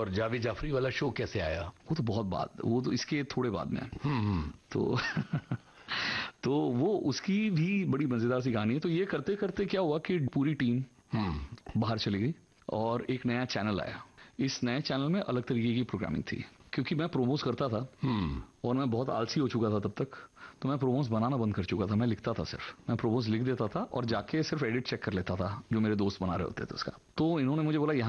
और जावेद जाफरी वाला शो कैसे आया? वो तो बहुत बाद, वो तो इसके थोड़े बाद में। तो तो वो उसकी भी बड़ी मजेदार सी कहानी है। तो ये करते करते क्या हुआ कि पूरी टीम बाहर चली गई और एक नया चैनल आया। इस नए चैनल में अलग तरीके की प्रोग्रामिंग थी, क्योंकि मैं प्रोमोस करता था और मैं बहुत आलसी हो चुका था तब तक, तो मैं प्रोमोस बनाना बंद कर चुका था। मैं लिखता था, सिर्फ मैं प्रोमोस लिख देता था और जाके सिर्फ एडिट चेक कर लेता था जो मेरे दोस्त बना रहे होते थे उसका। तो इन्होंने मुझे बोला